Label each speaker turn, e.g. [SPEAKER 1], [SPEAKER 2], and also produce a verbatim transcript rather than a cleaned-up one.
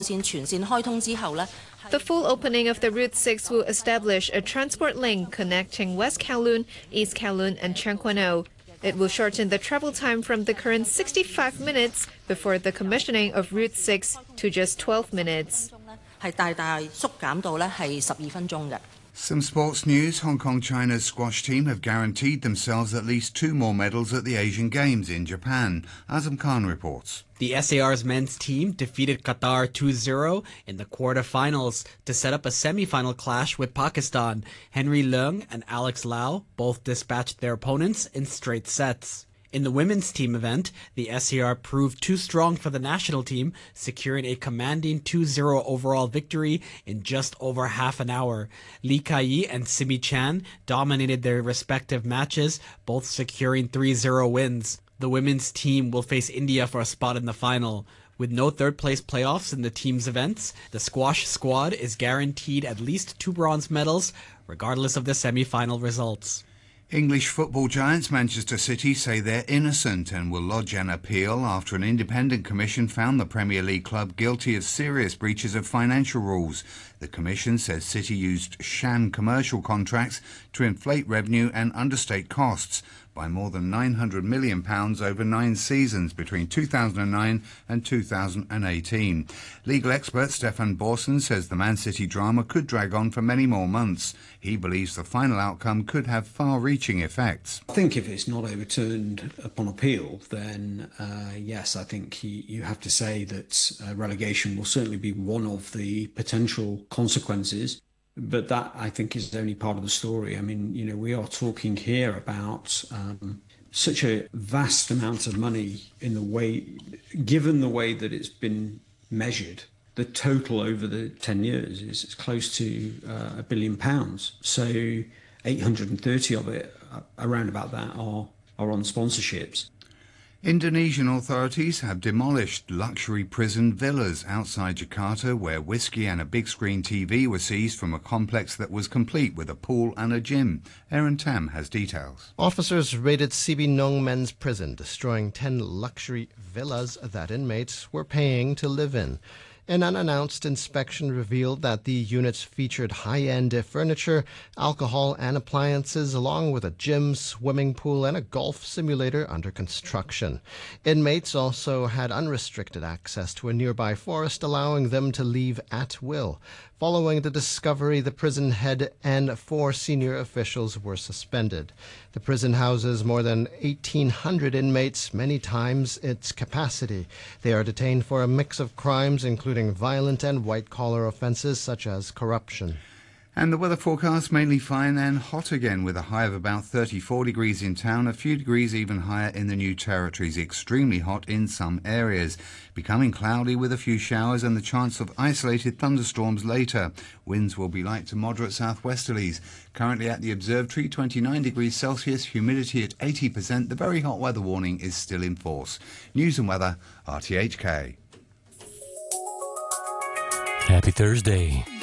[SPEAKER 1] The full opening of the Route six will establish a transport link connecting West Kowloon, East Kowloon and Tseung Kwan O. It will shorten the travel time from the current sixty-five minutes before the commissioning of Route six to just twelve minutes.
[SPEAKER 2] Some sports news. Hong Kong China's squash team have guaranteed themselves at least two more medals at the Asian Games in Japan. Azam Khan reports.
[SPEAKER 3] The S A R's men's team defeated Qatar two zero in the quarterfinals to set up a semi-final clash with Pakistan. Henry Leung and Alex Lau both dispatched their opponents in straight sets. In the women's team event, the S A R proved too strong for the national team, securing a commanding two zero overall victory in just over half an hour. Lee Kai-yi and Simi Chan dominated their respective matches, both securing three zero wins. The women's team will face India for a spot in the final. With no third-place playoffs in the team's events, the squash squad is guaranteed at least two bronze medals, regardless of the semi-final results.
[SPEAKER 2] English football giants Manchester City say they're innocent and will lodge an appeal after an independent commission found the Premier League club guilty of serious breaches of financial rules. The commission says City used sham commercial contracts to inflate revenue and understate costs by more than nine hundred million pounds over nine seasons between two thousand nine and two thousand eighteen. Legal expert Stefan Borson says the Man City drama could drag on for many more months. He believes the final outcome could have far-reaching effects.
[SPEAKER 4] I think if it's not overturned upon appeal, then uh, yes, I think you, you have to say that uh, relegation will certainly be one of the potential consequences. But that, I think, is only part of the story. I mean, you know, we are talking here about um, such a vast amount of money in the way, given the way that it's been measured. The total over the ten years is, is close to uh, a billion pounds. So eight hundred thirty of it, uh, around about that, are, are on sponsorships.
[SPEAKER 2] Indonesian authorities have demolished luxury prison villas outside Jakarta where whiskey and a big screen T V were seized from a complex that was complete with a pool and a gym. Aaron Tam has details.
[SPEAKER 5] Officers raided Cibinong Men's Prison, destroying ten luxury villas that inmates were paying to live in. An unannounced inspection revealed that the units featured high-end furniture, alcohol and appliances, along with a gym, swimming pool and a golf simulator under construction. Inmates also had unrestricted access to a nearby forest, allowing them to leave at will. Following the discovery, the prison head and four senior officials were suspended. The prison houses more than eighteen hundred inmates, many times its capacity. They are detained for a mix of crimes, including violent and white-collar offenses such as corruption.
[SPEAKER 2] And the weather forecast mainly fine and hot again, with a high of about thirty-four degrees in town, a few degrees even higher in the New Territories. Extremely hot in some areas, becoming cloudy with a few showers and the chance of isolated thunderstorms later. Winds will be light to moderate southwesterlies. Currently at the observatory, twenty-nine degrees Celsius, humidity at eighty percent. The very hot weather warning is still in force. News and weather, R T H K.
[SPEAKER 6] Happy Thursday.